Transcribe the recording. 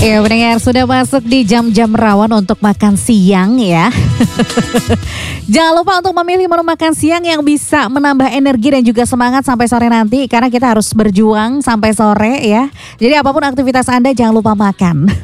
Ya pendengar, sudah masuk di jam-jam rawan untuk makan siang ya. Jangan lupa untuk memilih menu makan siang yang bisa menambah energi dan juga semangat sampai sore nanti. Karena kita harus berjuang sampai sore ya. Jadi apapun aktivitas Anda jangan lupa makan.